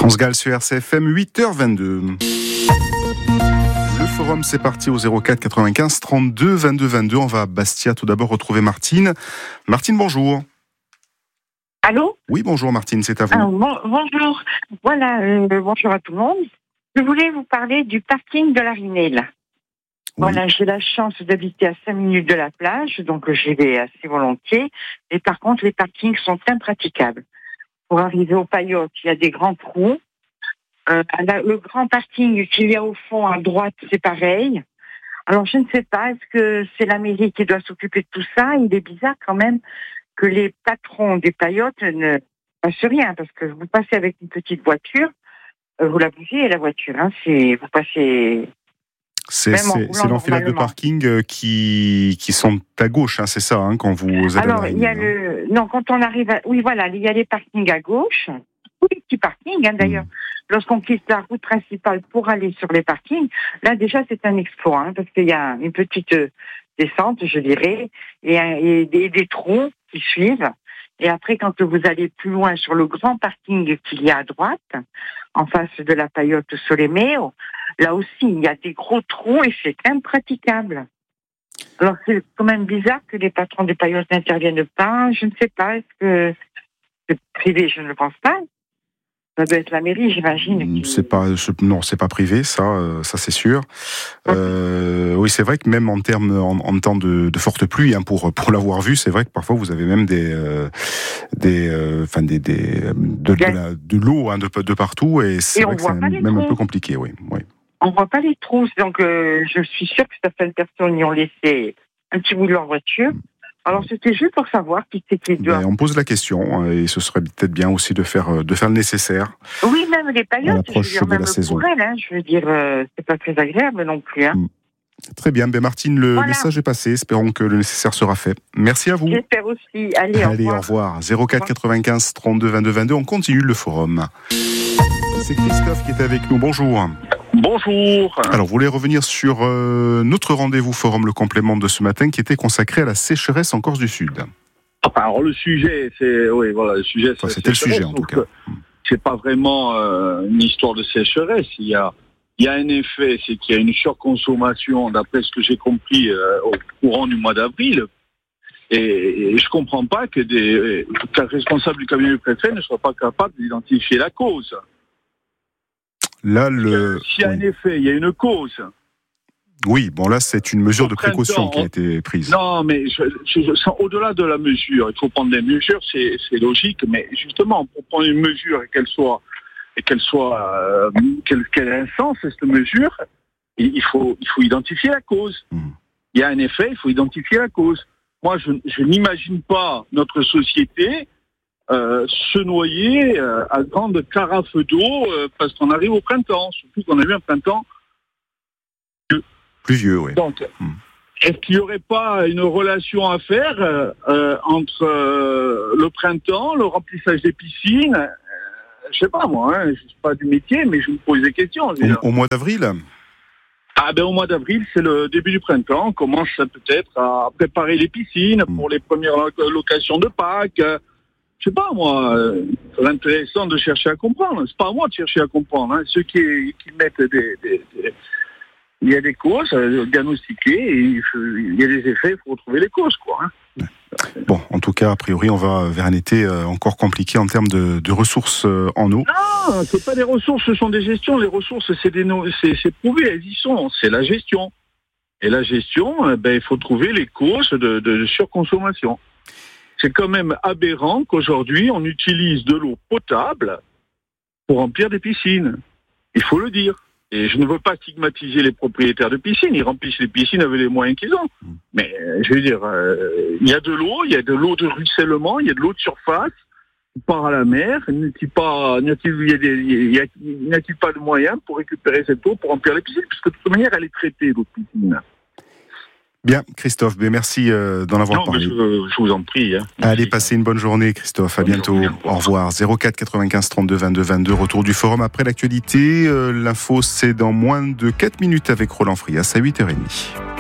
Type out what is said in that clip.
France Gall sur RCFM, 8h22. Le forum, c'est parti au 04 95 32 22 22. On va à Bastia tout d'abord retrouver Martine. Martine, bonjour. Allô ? Oui, bonjour Martine, c'est à vous. Bonjour. Voilà, bonjour à tout le monde. Je voulais vous parler du parking de la Rinelle. Oui. Voilà, j'ai la chance d'habiter à 5 minutes de la plage, donc j'y vais assez volontiers. Et par contre, les parkings sont impraticables. Pour arriver au Paillotes, il y a des grands trous. Le grand parking qu'il y a au fond à droite, c'est pareil. Alors, je ne sais pas, est-ce que c'est la mairie qui doit s'occuper de tout ça ? Il est bizarre quand même que les patrons des Paillotes ne fassent rien, parce que vous passez avec une petite voiture, vous la bougez la voiture, hein, vous passez... C'est l'enfilade de parking qui sont à gauche, hein, c'est ça, hein, quand vous êtes Alors, à la il y a Rinelle, non, quand on arrive oui, voilà, il y a les parkings à gauche, tous les petits parkings, hein, d'ailleurs. Lorsqu'on quitte la route principale pour aller sur les parkings, là, déjà, c'est un exploit, hein, parce qu'il y a une petite descente, je dirais, et des trous qui suivent. Et après, quand vous allez plus loin sur le grand parking qu'il y a à droite, en face de la Paillote Solemeo, là aussi, il y a des gros trous et c'est impraticable. Alors, c'est quand même bizarre que les patrons des Paillotes n'interviennent pas. Je ne sais pas, est-ce que c'est privé ? Je ne le pense pas. Ça doit être la mairie, j'imagine. Non, c'est pas privé, ça c'est sûr. Oui, c'est vrai que même en temps de forte pluie, hein, pour l'avoir vu, c'est vrai que parfois vous avez même de l'eau, hein, de partout, et c'est vrai que c'est même un peu compliqué, oui. On voit pas les trous, donc je suis sûre que certaines personnes y ont laissé un petit bout de leur voiture. Alors, c'était juste pour savoir qui c'est qui doit. On pose la question, et ce serait peut-être bien aussi de faire le nécessaire. Oui, même les Paillotes, je veux dire, même saison. pour elles, hein, je veux dire, c'est pas très agréable non plus. Hein. Très bien, Martine, le message est passé. Espérons que le nécessaire sera fait. Merci à vous. J'espère aussi. Allez, au revoir. 04 95 32 22 22. On continue le forum. C'est Christophe qui est avec nous. Bonjour. Bonjour. Alors, vous voulez revenir sur notre rendez-vous forum, le complément de ce matin, qui était consacré à la sécheresse en Corse du Sud. Alors, le sujet, c'était le sujet, en tout cas. C'est pas vraiment une histoire de sécheresse. Il y a un effet, c'est qu'il y a une surconsommation, d'après ce que j'ai compris, au courant du mois d'avril. Et je comprends pas que les responsables du cabinet du préfet ne soient pas capables d'identifier la cause. Là, s'il y a un effet, il y a une cause. Oui, bon là, c'est une mesure de précaution qui a été prise. Non, mais au-delà de la mesure, il faut prendre des mesures, c'est logique, mais justement, pour prendre une mesure et qu'elle ait un sens, cette mesure, il faut identifier la cause. Il y a un effet, il faut identifier la cause. Moi, je n'imagine pas notre société se noyer à grande carafe d'eau parce qu'on arrive au printemps, surtout qu'on a eu un printemps pluvieux, oui. Donc, est-ce qu'il n'y aurait pas une relation à faire entre le printemps, le remplissage des piscines, je sais pas moi, je ne suis pas du métier, mais je me pose des questions. Au mois d'avril ? Au mois d'avril, c'est le début du printemps, on commence peut-être à préparer les piscines pour les premières locations de Pâques. Je sais pas moi, c'est intéressant de chercher à comprendre. C'est pas à moi de chercher à comprendre. Hein. Ceux qui mettent il y a des causes diagnostiquées, et il y a des effets, il faut retrouver les causes, quoi. Hein. Bon, en tout cas, a priori, on va vers un été encore compliqué en termes de ressources en eau. Non, c'est pas des ressources, ce sont des gestions. Les ressources, c'est prouvé, elles y sont. C'est la gestion. Et la gestion, il faut trouver les causes de surconsommation. C'est quand même aberrant qu'aujourd'hui, on utilise de l'eau potable pour remplir des piscines. Il faut le dire. Et je ne veux pas stigmatiser les propriétaires de piscines. Ils remplissent les piscines avec les moyens qu'ils ont. Mais, je veux dire, il y a de l'eau de ruissellement, il y a de l'eau de surface qui part à la mer. N'y a-t-il pas de moyens pour récupérer cette eau pour remplir les piscines? Parce que de toute manière, elle est traitée, l'eau de piscine. Bien, Christophe, merci d'en avoir parlé. Je vous en prie. Hein. Allez, passez une bonne journée, Christophe. À bientôt. Au revoir. 04 95 32 22 22. Retour du forum après l'actualité. L'info, c'est dans moins de 4 minutes avec Roland Frias à 8h30.